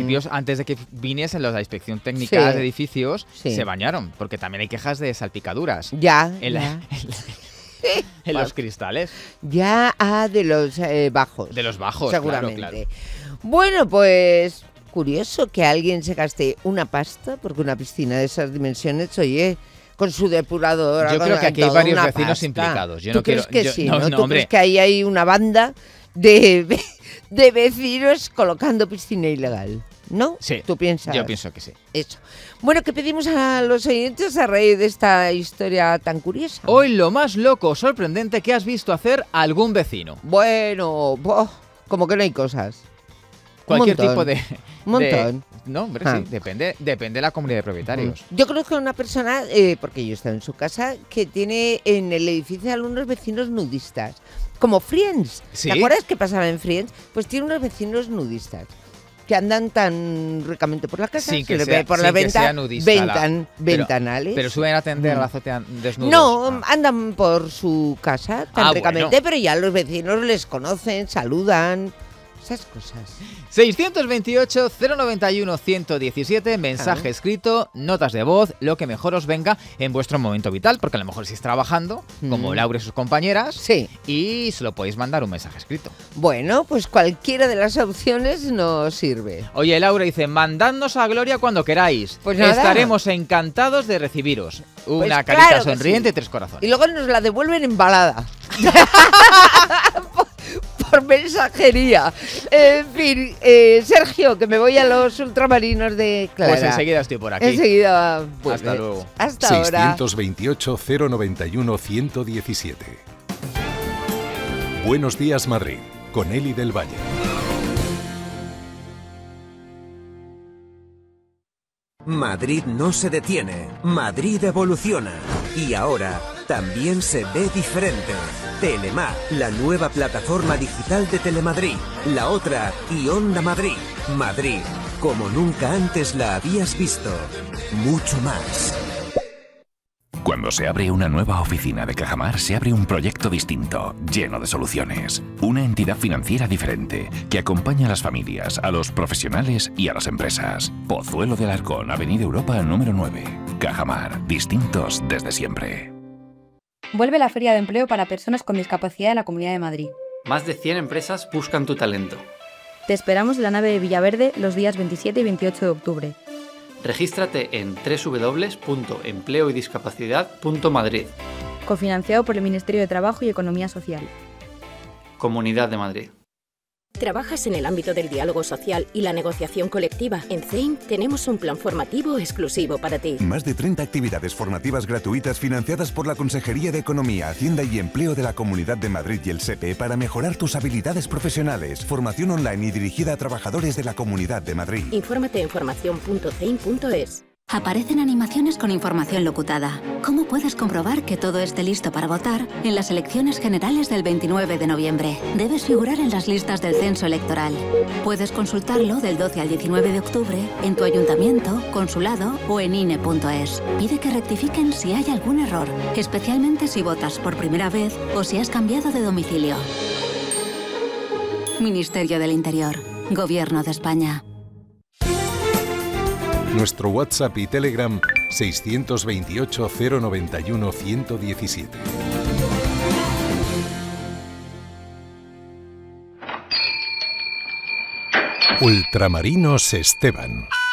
municipios, antes de que viniesen los de la inspección técnica Sí. de edificios, Sí. se bañaron, porque también hay quejas de salpicaduras Ya, en los cristales. ya de los bajos. De los bajos, seguramente. claro, claro. Bueno, pues curioso que alguien se gaste una pasta, porque una piscina de esas dimensiones, oye, con su depuradora. Yo con creo que aquí hay toda varios una vecinos pasta. implicados. Yo ¿Tú no crees quiero, que yo- sí? no, ¿No? no, ¿Tú hombre. crees que ahí hay una banda de vecinos colocando piscina ilegal? ¿No? Sí, ¿Tú piensas? Yo pienso que sí. Eso. Bueno, ¿qué pedimos a los oyentes a raíz de esta historia tan curiosa? Hoy lo más loco o sorprendente que has visto hacer a algún vecino. Bueno, como que no hay cosas. Cualquier montón. tipo de... Un montón. No, hombre, Ah. sí, depende de la comunidad de propietarios. Yo conozco a una persona, porque yo he estado en su casa, que tiene en el edificio algunos vecinos nudistas. Como Friends. ¿Sí? ¿Te acuerdas que pasaba en Friends? Pues tiene unos vecinos nudistas que andan tan ricamente por la casa, Sin se que les sea- ve por sin la que venta, sea nudista ventanales. Pero suben a atender a la azotea desnudos. No, Ah. andan por su casa tan Ah, ricamente, bueno. pero ya los vecinos les conocen, saludan, esas cosas. 628-091-117, mensaje escrito, notas de voz, lo que mejor os venga en vuestro momento vital, porque a lo mejor estáis trabajando, como Laura y sus compañeras, Sí. y se lo podéis mandar un mensaje escrito. Bueno, pues cualquiera de las opciones nos sirve. Oye, Laura dice, mandadnos a Gloria cuando queráis. Pues nada. Estaremos encantados de recibiros. Una Pues carita claro que sonriente sí. y 3 corazones. Y luego nos la devuelven embalada. por mensajería. En fin, Sergio, que me voy a los ultramarinos de Clara. Pues enseguida estoy por aquí. Enseguida vuelves. Hasta luego. Hasta ahora. 628-091-117. Buenos días, Madrid, con Eli del Valle. Madrid no se detiene, Madrid evoluciona. Y ahora también se ve diferente. Telemar, la nueva plataforma digital de Telemadrid. La otra, y Onda Madrid. Madrid, como nunca antes la habías visto. Mucho más. Cuando se abre una nueva oficina de Cajamar, se abre un proyecto distinto, lleno de soluciones. Una entidad financiera diferente, que acompaña a las familias, a los profesionales y a las empresas. Pozuelo de Alarcón, Avenida Europa, número 9. Cajamar, distintos desde siempre. Vuelve la Feria de Empleo para Personas con Discapacidad de la Comunidad de Madrid. Más de 100 empresas buscan tu talento. Te esperamos en la nave de Villaverde los días 27 y 28 de octubre. Regístrate en www.empleoydiscapacidad.madrid. Cofinanciado por el Ministerio de Trabajo y Economía Social. Comunidad de Madrid. ¿Trabajas en el ámbito del diálogo social y la negociación colectiva? En CEIM tenemos un plan formativo exclusivo para ti. Más de 30 actividades formativas gratuitas financiadas por la Consejería de Economía, Hacienda y Empleo de la Comunidad de Madrid y el SEPE para mejorar tus habilidades profesionales. Formación online y dirigida a trabajadores de la Comunidad de Madrid. Infórmate en formación.ceim.es. Aparecen animaciones con información locutada. ¿Cómo puedes comprobar que todo esté listo para votar en las elecciones generales del 29 de noviembre? Debes figurar en las listas del censo electoral. Puedes consultarlo del 12 al 19 de octubre en tu ayuntamiento, consulado o en INE.es. Pide que rectifiquen si hay algún error, especialmente si votas por primera vez o si has cambiado de domicilio. Ministerio del Interior. Gobierno de España. Nuestro WhatsApp y Telegram 628-091-117. Ultramarinos Esteban.